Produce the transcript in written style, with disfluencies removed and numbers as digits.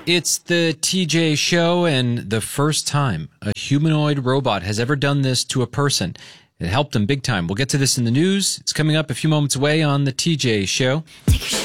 It's the TJ Show, and the first time a humanoid robot has ever done this to a person. It helped them big time. We'll get to this in the news. It's coming up a few moments away on the TJ Show. Take your